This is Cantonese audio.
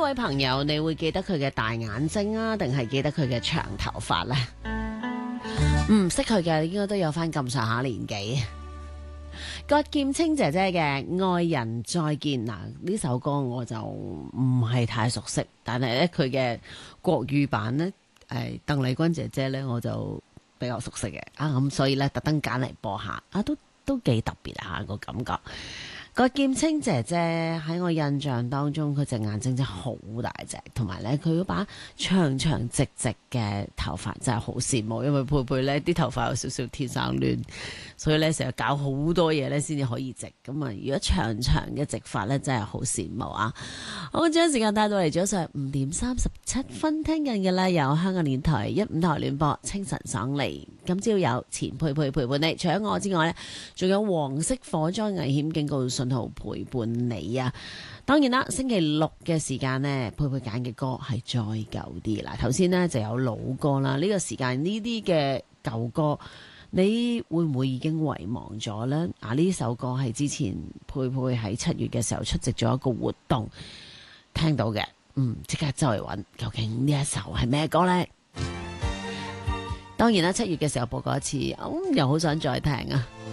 位朋友，你會記得佢嘅大眼睛啊，定係記得佢嘅長頭髮呢？唔識佢嘅應該都有翻咁上下年紀。郭劍青姐姐嘅《愛人再見》，嗱，呢首歌我就唔係太熟悉，但係咧佢嘅國語版呢，鄧麗君姐姐呢，我就比較熟悉嘅啊，咁所以咧特登揀嚟播下啊，都幾特別下個感覺。郭劍青姐姐喺我印象當中，佢隻眼睛真係好大隻，同埋咧佢嗰把長長直直嘅頭髮真係好羨慕，因為佩佩咧啲頭髮有少少天生亂，所以咧成日搞好多嘢咧先至可以直。咁啊，如果長長嘅直髮咧，真係好羨慕啊！好，將時間帶到嚟早上5:37，聽緊嘅咧有香港電台152台聯播清晨爽利，今朝有錢佩佩陪伴你。除咗我之外咧，仲有黃色火災危險警告信號陪伴你啊！當然啦，星期六嘅時間呢，佩佩揀嘅歌係再舊啲啦。頭先呢就有老歌啦，呢個時間呢啲嘅舊歌，你會唔會已經遺忘咗呢？呢首歌係之前佩佩喺7月嘅時候出席咗一個活動聽到嘅，即刻周圍揾，究竟呢一首係咩歌呢？當然啦，7月嘅時候播過一次，又好想再聽啊！